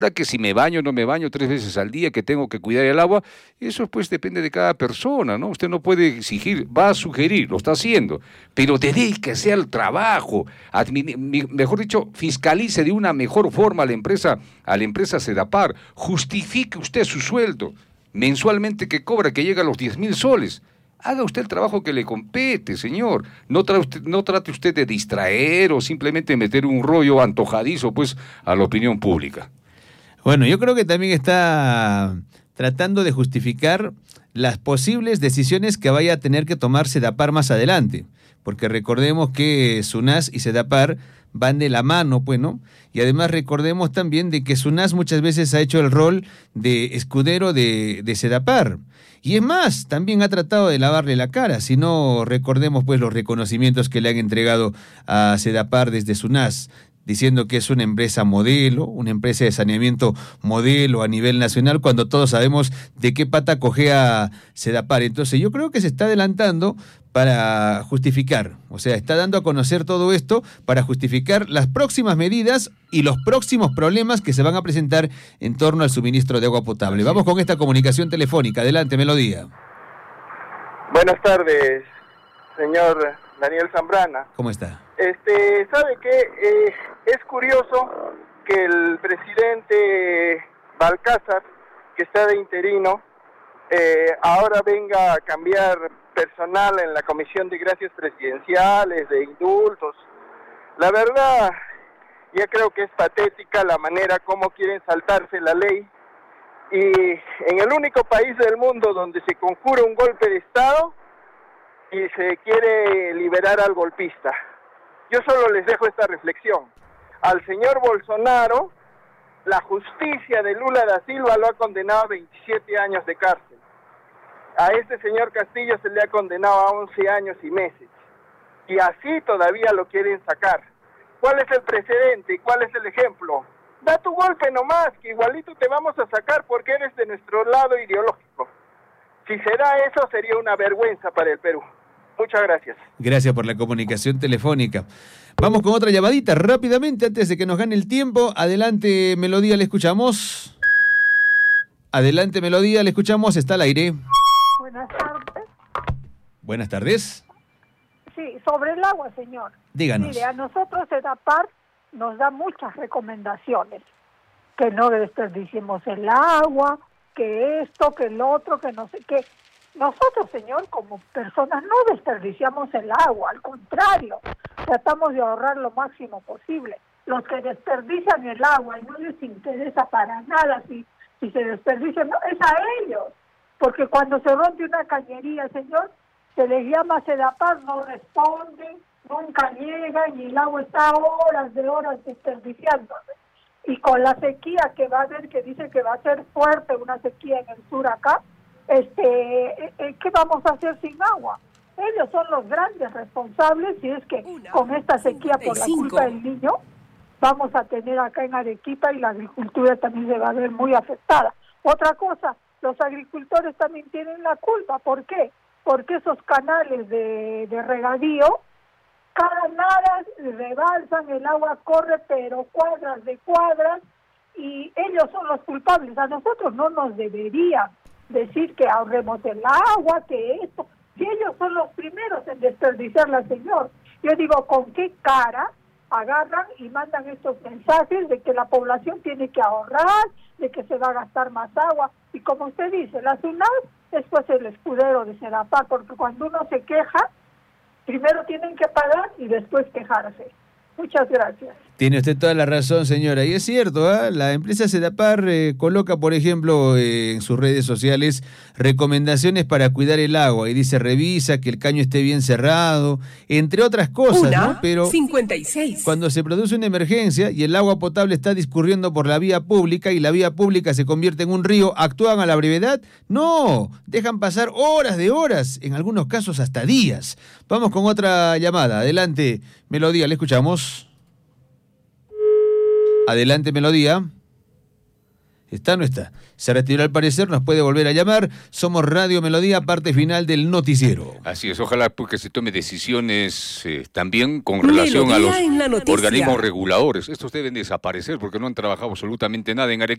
que si me baño o no me baño 3 veces al día, que tengo que cuidar el agua, eso pues depende de cada persona, ¿no? Usted no puede exigir, va a sugerir, lo está haciendo, pero dedíquese al trabajo, mejor dicho, fiscalice de una mejor forma a la empresa Sedapar, justifique usted su sueldo mensualmente que cobra, que llega a los 10.000 soles. Haga usted el trabajo que le compete, señor. No trate usted de distraer o simplemente meter un rollo antojadizo, pues, a la opinión pública. Bueno, yo creo que también está tratando de justificar las posibles decisiones que vaya a tener que tomar Sedapar más adelante, porque recordemos que SUNAS y Sedapar van de la mano, pues, ¿no? Y además recordemos también de que SUNAS muchas veces ha hecho el rol de escudero de Sedapar. Y es más, también ha tratado de lavarle la cara, si no recordemos pues los reconocimientos que le han entregado a Sedapar desde SUNAS, diciendo que es una empresa modelo, una empresa de saneamiento modelo a nivel nacional, cuando todos sabemos de qué pata cojea Sedapar. Entonces yo creo que se está adelantando para justificar, o sea, está dando a conocer todo esto para justificar las próximas medidas y los próximos problemas que se van a presentar en torno al suministro de agua potable. Vamos con esta comunicación telefónica. Adelante, Melodía. Buenas tardes, señor Daniel Zambrana. ¿Cómo está? ¿Sabe qué? Es curioso que el presidente Balcázar, que está de interino, ahora venga a cambiar personal en la Comisión de Gracias Presidenciales, de indultos. La verdad, ya creo que es patética la manera como quieren saltarse la ley, y en el único país del mundo donde se conjura un golpe de Estado y se quiere liberar al golpista. Yo solo les dejo esta reflexión. Al señor Bolsonaro, la justicia de Lula da Silva lo ha condenado a 27 años de cárcel. A este señor Castillo se le ha condenado a 11 años y meses. Y así todavía lo quieren sacar. ¿Cuál es el precedente y cuál es el ejemplo? Da tu golpe nomás, que igualito te vamos a sacar porque eres de nuestro lado ideológico. Si se da eso, sería una vergüenza para el Perú. Muchas gracias. Gracias por la comunicación telefónica. Vamos con otra llamadita rápidamente antes de que nos gane el tiempo. Adelante, Melodía, le escuchamos. Adelante, Melodía, le escuchamos. Está al aire. Buenas tardes. Buenas tardes. Sí, sobre el agua, señor. Díganos. Mire, a nosotros Sedapar nos da muchas recomendaciones. Que no desperdiciemos el agua, que esto, que el otro, que no sé qué. Nosotros, señor, como personas no desperdiciamos el agua, al contrario, tratamos de ahorrar lo máximo posible. Los que desperdician el agua y no les interesa para nada si se desperdicia, no, es a ellos. Porque cuando se rompe una cañería, señor, se les llama a Sedapar, no responden, nunca llegan y el agua está horas de horas desperdiciándose. Y con la sequía que va a haber, que dice que va a ser fuerte, una sequía en el sur acá, ¿qué vamos a hacer sin agua? Ellos son los grandes responsables, y es que con esta sequía por la culpa del niño vamos a tener acá en Arequipa y la agricultura también se va a ver muy afectada. Otra cosa, los agricultores también tienen la culpa. ¿Por qué? Porque esos canales de regadío, cada nada rebalsan, el agua corre pero cuadras de cuadras, y ellos son los culpables. A nosotros no nos deberían decir que ahorremos el agua, que esto, si ellos son los primeros en desperdiciarla, señor. Yo digo, ¿con qué cara agarran y mandan estos mensajes de que la población tiene que ahorrar, de que se va a gastar más agua? Y como usted dice, la SUNAS es pues el escudero de Sedapar, porque cuando uno se queja, primero tienen que pagar y después quejarse. Muchas gracias. Tiene usted toda la razón, señora. Y es cierto, la empresa Sedapar coloca, por ejemplo, en sus redes sociales recomendaciones para cuidar el agua. Y dice, revisa que el caño esté bien cerrado, entre otras cosas, ¿no? Pero 56. Cuando se produce una emergencia y el agua potable está discurriendo por la vía pública y la vía pública se convierte en un río, ¿actúan a la brevedad? No, dejan pasar horas de horas, en algunos casos hasta días. Vamos con otra llamada. Adelante, Melodía, le escuchamos. Adelante, Melodía. ¿Está o no está? Se retiró al parecer, nos puede volver a llamar. Somos Radio Melodía, parte final del noticiero. Así es, ojalá pues, que se tome decisiones también con relación a los organismos reguladores. Estos deben desaparecer porque no han trabajado absolutamente nada en Arequipa.